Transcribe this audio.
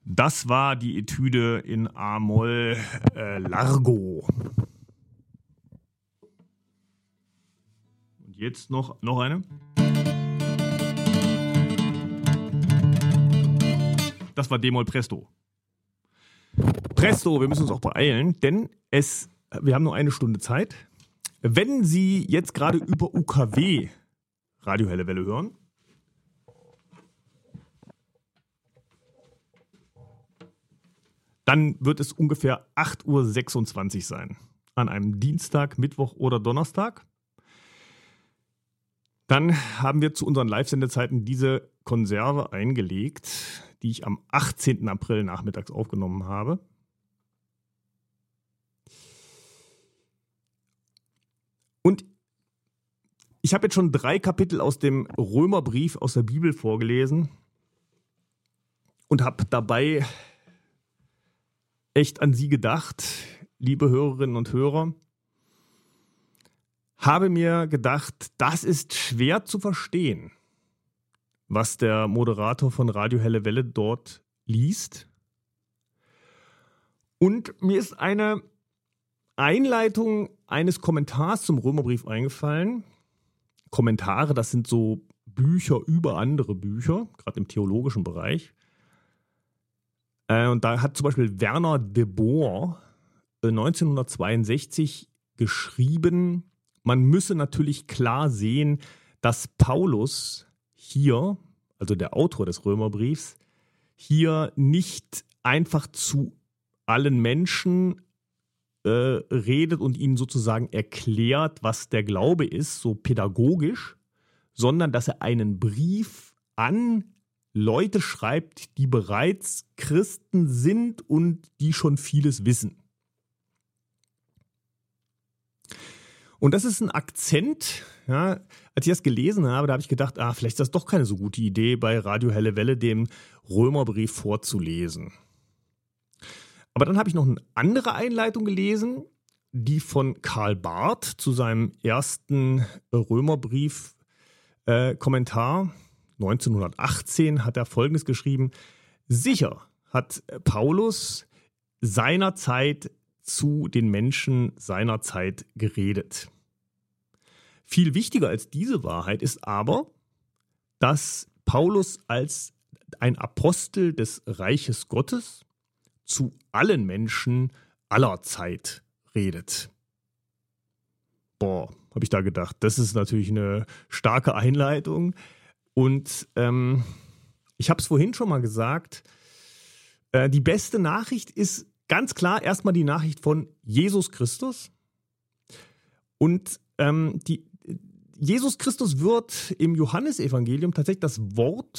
Das war die Etüde in A-Moll Largo. Und jetzt noch eine. Das war D-Moll Presto. Presto, wir müssen uns auch beeilen, denn wir haben nur eine Stunde Zeit. Wenn Sie jetzt gerade über UKW Radio Helle Welle hören, dann wird es ungefähr 8:26 Uhr sein. An einem Dienstag, Mittwoch oder Donnerstag. Dann haben wir zu unseren Live-Sendezeiten diese Konserve eingelegt, die ich am 18. April nachmittags aufgenommen habe. Und ich habe jetzt schon 3 Kapitel aus dem Römerbrief aus der Bibel vorgelesen und habe dabei echt an Sie gedacht, liebe Hörerinnen und Hörer. Habe mir gedacht, das ist schwer zu verstehen, was der Moderator von Radio Helle Welle dort liest. Und mir ist eine Einleitung eines Kommentars zum Römerbrief eingefallen. Kommentare, das sind so Bücher über andere Bücher, gerade im theologischen Bereich. Und da hat zum Beispiel Werner de Boer 1962 geschrieben, man müsse natürlich klar sehen, dass Paulus hier, also der Autor des Römerbriefs, hier nicht einfach zu allen Menschen redet und ihnen sozusagen erklärt, was der Glaube ist, so pädagogisch, sondern dass er einen Brief an Leute schreibt, die bereits Christen sind und die schon vieles wissen. Und das ist ein Akzent, ja, als ich das gelesen habe, da habe ich gedacht, vielleicht ist das doch keine so gute Idee, bei Radio Helle Welle den Römerbrief vorzulesen. Aber dann habe ich noch eine andere Einleitung gelesen, die von Karl Barth zu seinem ersten Römerbrief-Kommentar 1918 hat er Folgendes geschrieben: Sicher hat Paulus seinerzeit zu den Menschen seiner Zeit geredet. Viel wichtiger als diese Wahrheit ist aber, dass Paulus als ein Apostel des Reiches Gottes zu allen Menschen aller Zeit redet. Habe ich da gedacht, das ist natürlich eine starke Einleitung. Und ich habe es vorhin schon mal gesagt, die beste Nachricht ist ganz klar erstmal die Nachricht von Jesus Christus. Und Jesus Christus wird im Johannesevangelium tatsächlich das Wort